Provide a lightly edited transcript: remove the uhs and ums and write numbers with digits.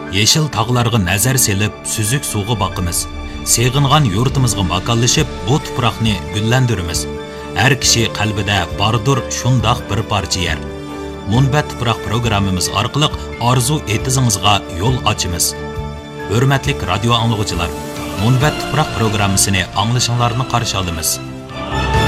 Yeşil tağlarga nazar selip, süzük suğu bakımız. Seğingan yurtimizga makanlashib, bu tuproqni gullandiramiz. Har kishi qalbida bordur shundoq bir parcha yer. Munbat tuproq programmamiz orqali orzu etizingizga yo'l ochamiz. Hurmatli radio anglag'uchilar, Munbat tuproq programmasini anglashinglarni qarshi olamiz.